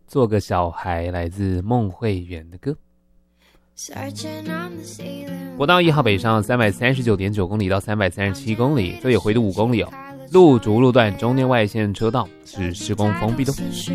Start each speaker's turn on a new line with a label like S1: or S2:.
S1: 做个小孩，来自孟慧圆的歌。国道1号北上339.9公里到337公里，这里回的5公里哦。路竹路段中间外线车道是施工封闭的。